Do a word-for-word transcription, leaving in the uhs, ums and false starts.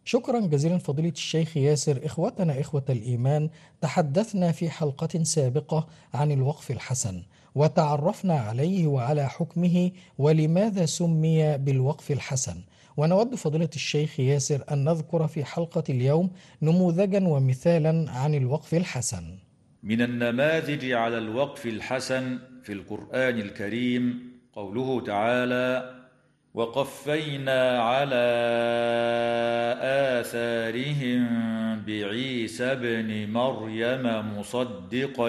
شكرا جزيلا فضيلة الشيخ ياسر. إخوتنا إخوة الإيمان، تحدثنا في حلقة سابقة عن الوقف الحسن، وتعرفنا عليه وعلى حكمه ولماذا سمي بالوقف الحسن. ونود فضيلة الشيخ ياسر أن نذكر في حلقة اليوم نموذجا ومثالا عن الوقف الحسن. من النماذج على الوقف الحسن في القرآن الكريم قوله تعالى: وقفينا على آثارهم بعيسى ابن مريم مصدقا